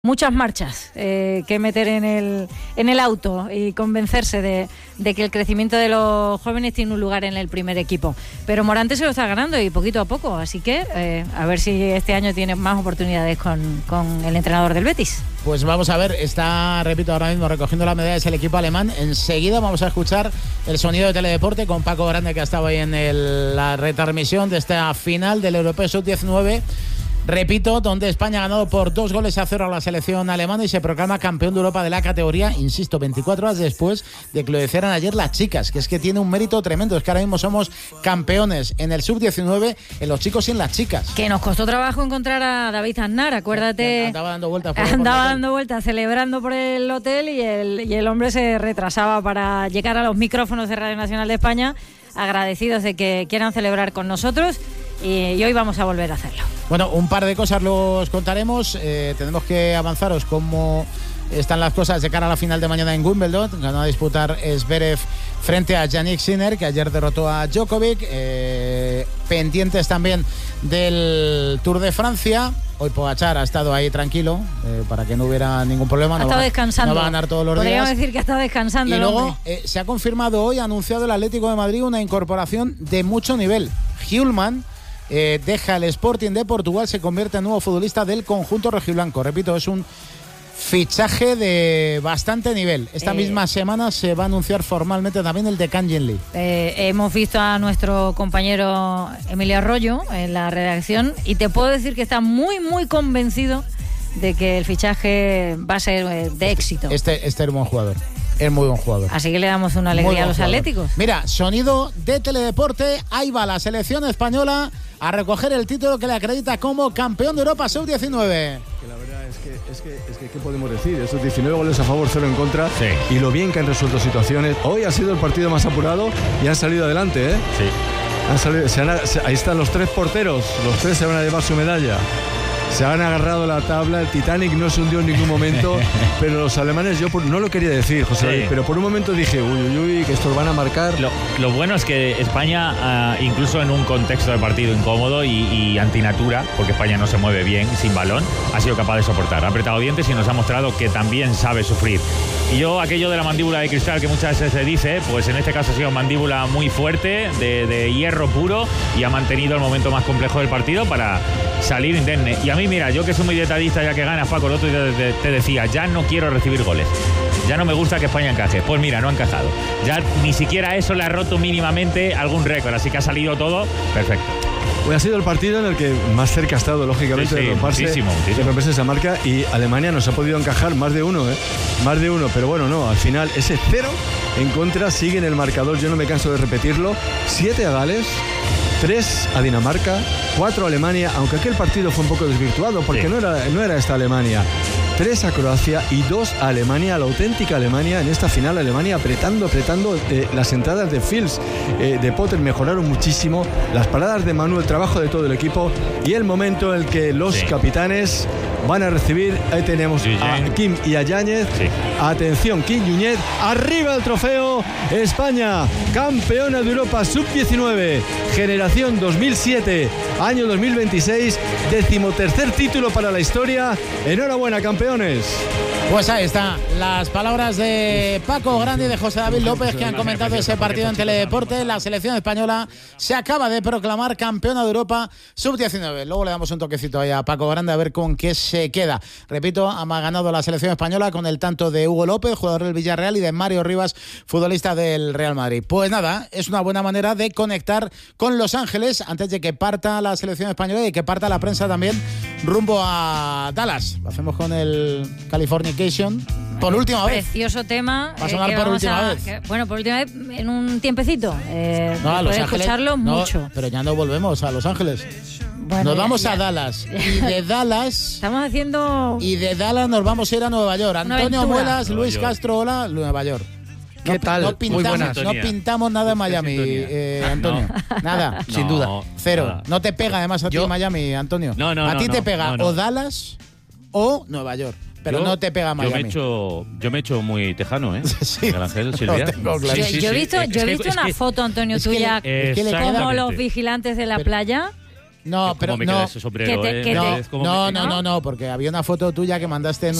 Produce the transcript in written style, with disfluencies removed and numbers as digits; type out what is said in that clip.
muchas marchas que meter en el auto y convencerse de que el crecimiento de los jóvenes tiene un lugar en el primer equipo. Pero Morante se lo está ganando y poquito a poco, así que a ver si este año tiene más oportunidades con el entrenador del Betis. Pues vamos a ver, está, repito, ahora mismo recogiendo las medallas el equipo alemán. Enseguida vamos a escuchar el sonido de Teledeporte con Paco Grande, que ha estado ahí en la retransmisión de esta final del Europeo Sub-19. Repito, donde España ha ganado por 2-0 a la selección alemana y se proclama campeón de Europa de la categoría, insisto, 24 horas después de que lo hicieran ayer las chicas, que es que tiene un mérito tremendo. Es que ahora mismo somos campeones en el Sub-19, en los chicos y en las chicas. Que nos costó trabajo encontrar a David Aznar, acuérdate. Andaba dando vueltas. Celebrando por el hotel y el hombre se retrasaba para llegar a los micrófonos de Radio Nacional de España. Agradecidos de que quieran celebrar con nosotros y hoy vamos a volver a hacerlo. Bueno, un par de cosas los contaremos. Tenemos que avanzaros cómo están las cosas de cara a la final de mañana en Wimbledon. Ganó a disputar Zverev frente a Jannik Sinner, que ayer derrotó a Djokovic. Pendientes también del Tour de Francia. Hoy Pogačar ha estado ahí tranquilo para que no hubiera ningún problema. Ha estado descansando. No va a ganar todos los días. Podríamos decir que ha estado descansando. Y luego se ha confirmado hoy, ha anunciado el Atlético de Madrid una incorporación de mucho nivel. Hjulmand deja el Sporting de Portugal, se convierte en nuevo futbolista del conjunto rojiblanco. Repito, es un fichaje de bastante nivel. Esta misma semana se va a anunciar formalmente también el de Kangin Lee. Hemos visto a nuestro compañero Emilio Arroyo en la redacción y te puedo decir que está muy, muy convencido de que el fichaje va a ser de éxito. Este es un buen jugador. Es muy buen jugador. Así que le damos una alegría a los atléticos. Mira, sonido de Teledeporte. Ahí va la selección española a recoger el título que le acredita como campeón de Europa Sub-19. Que la verdad es que ¿qué podemos decir? Estos 19 goles a favor, 0 en contra. Sí. Y lo bien que han resuelto situaciones. Hoy ha sido el partido más apurado y han salido adelante, ¿eh? Sí. Ahí están los 3 porteros. Los 3 se van a llevar su medalla. Se han agarrado la tabla, el Titanic no se hundió en ningún momento, pero los alemanes, yo no lo quería decir, José David, pero por un momento dije, uy, que estos van a marcar. Lo bueno es que España, incluso en un contexto de partido incómodo y antinatura, porque España no se mueve bien sin balón, ha sido capaz de soportar. Ha apretado dientes y nos ha mostrado que también sabe sufrir. Y yo, aquello de la mandíbula de cristal que muchas veces se dice, pues en este caso ha sido mandíbula muy fuerte, de hierro puro, y ha mantenido el momento más complejo del partido para salir indemne. Y a mí, mira, yo que soy muy detallista, ya que gana Paco, el otro día te decía, ya no quiero recibir goles. Ya no me gusta que España encaje. Pues mira, no ha encajado. Ya ni siquiera eso le ha roto mínimamente algún récord, así que ha salido todo perfecto. Hoy ha sido el partido en el que más cerca ha estado, lógicamente, de romperse esa marca, y Alemania nos ha podido encajar más de uno, pero bueno, no, al final ese 0 en contra sigue en el marcador, yo no me canso de repetirlo. 7 a Gales, 3 a Dinamarca, 4 a Alemania, aunque aquel partido fue un poco desvirtuado porque no era esta Alemania. 3 a Croacia y 2 a Alemania, la auténtica Alemania en esta final. Alemania apretando. Las entradas de Fields, de Potter mejoraron muchísimo, las paradas de Manu, el trabajo de todo el equipo y el momento en el que los capitanes van a recibir. Ahí tenemos a Kim y a Yáñez. Atención, Kim Yáñez, arriba el trofeo. España, campeona de Europa Sub-19, generación 2007, año 2026, 13º título para la historia. Enhorabuena, campeones. Pues ahí está, las palabras de Paco Grande y de José David López, que han comentado ese partido en Teledeporte. La selección española se acaba de proclamar campeona de Europa Sub-19. Luego le damos un toquecito ahí a Paco Grande a ver con qué se queda. Repito, ha ganado la selección española con el tanto de Hugo López, jugador del Villarreal, y de Mario Rivas, futbolista del Real Madrid. Pues nada, es una buena manera de conectar con Los Ángeles antes de que parta la selección española y que parta la prensa también rumbo a Dallas. Lo hacemos con el Californication por última vez. Precioso tema. Va a sonar por última vez. Por última vez en un tiempecito. No, a Los Ángeles, escucharlo mucho. Pero ya no volvemos a Los Ángeles. Bueno, nos vamos a Dallas. Y de Dallas. Estamos haciendo. Y de Dallas nos vamos a ir a Nueva York. Antonio Muelas, Luis Castro, hola, Nueva York. ¿Qué tal? Muy buenas. No pintamos nada en Miami, Antonio. Nada. Sin duda. 0. Nada. No te pega además a ti Miami, Antonio. A ti te pega o Dallas o Nueva York. Pero no te pega Miami. Yo me he hecho muy tejano, ¿eh? Sí. Miguel Ángel, Silvia. Yo he visto una foto, Antonio, tuya, como los vigilantes de la playa. No, pero ¿Cómo me no. queda ese sombrero? Que te- No, porque había una foto tuya que mandaste en